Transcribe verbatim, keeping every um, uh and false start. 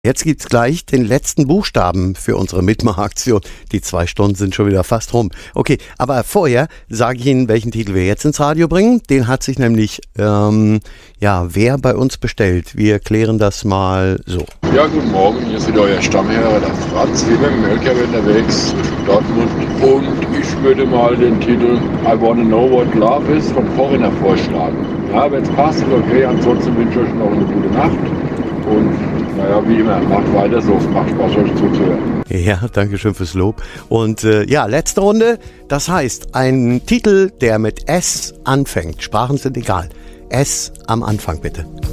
Jetzt gibt's gleich den letzten Buchstaben für unsere Mitmachaktion. Die zwei Stunden sind schon wieder fast rum. Okay, aber vorher sage ich Ihnen, welchen Titel wir jetzt ins Radio bringen. Den hat sich nämlich, ähm, ja, wer bei uns bestellt. Wir klären das mal so. Ja, guten Morgen, hier sind euer Stammherr, der Franz, wie beim Melker unterwegs zwischen Dortmund. Und ich würde mal den Titel I Wanna Know What Love Is von Foreigner vorschlagen. Ja, wenn es passt, okay, ansonsten wünsche ich euch noch eine gute Nacht. Und naja, wie immer, macht weiter so, macht Spaß, euch zuzuhören. Ja, danke schön fürs Lob. Und äh, ja, letzte Runde, das heißt, ein Titel, der mit S anfängt. Sprachen sind egal. S am Anfang bitte.